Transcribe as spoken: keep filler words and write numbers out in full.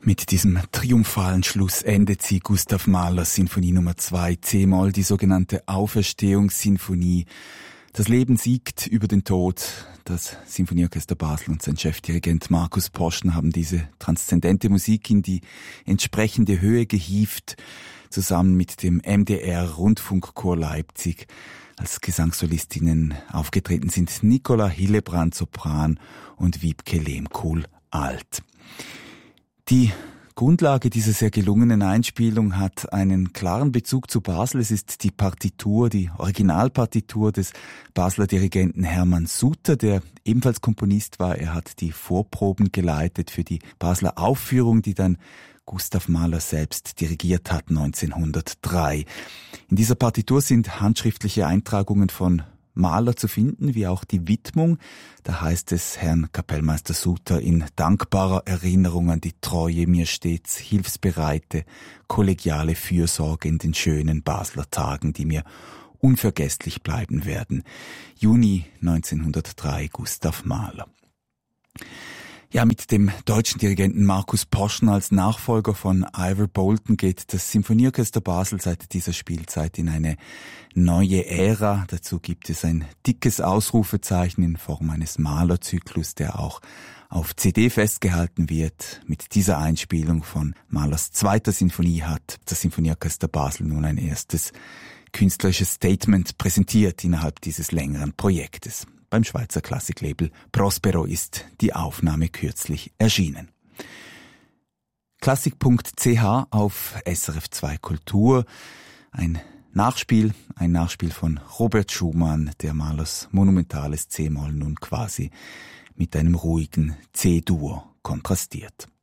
Mit diesem triumphalen Schluss endet sie Gustav Mahlers Sinfonie Nummer zwei C-Moll, die sogenannte Auferstehungssinfonie. Das Leben siegt über den Tod. Das Sinfonieorchester Basel und sein Chefdirigent Markus Poschner haben diese transzendente Musik in die entsprechende Höhe gehievt, zusammen mit dem M D R-Rundfunkchor Leipzig. Als Gesangssolistinnen aufgetreten sind Nicola Hillebrand Sopran und Wiebke Lehmkuhl Alt. Die Grundlage dieser sehr gelungenen Einspielung hat einen klaren Bezug zu Basel. Es ist die Partitur, die Originalpartitur des Basler Dirigenten Hermann Suter, der ebenfalls Komponist war. Er hat die Vorproben geleitet für die Basler Aufführung, die dann Gustav Mahler selbst dirigiert hat neunzehnhundertdrei. In dieser Partitur sind handschriftliche Eintragungen von Mahler zu finden, wie auch die Widmung. Da heißt es Herrn Kapellmeister Suter in dankbarer Erinnerung an die Treue, mir stets hilfsbereite, kollegiale Fürsorge in den schönen Basler Tagen, die mir unvergesslich bleiben werden. Juni neunzehnhundertdrei, Gustav Mahler. Ja, mit dem deutschen Dirigenten Markus Poschner als Nachfolger von Ivor Bolton geht das Sinfonieorchester Basel seit dieser Spielzeit in eine neue Ära. Dazu gibt es ein dickes Ausrufezeichen in Form eines Mahler-Zyklus, der auch auf C D festgehalten wird. Mit dieser Einspielung von Mahlers zweiter Sinfonie hat das Sinfonieorchester Basel nun ein erstes künstlerisches Statement präsentiert innerhalb dieses längeren Projektes. Beim Schweizer Klassiklabel Prospero ist die Aufnahme kürzlich erschienen. Klassik punkt c h auf S R F zwei Kultur. Ein Nachspiel, ein Nachspiel von Robert Schumann, der Mahlers monumentales C-Moll nun quasi mit einem ruhigen C-Dur kontrastiert.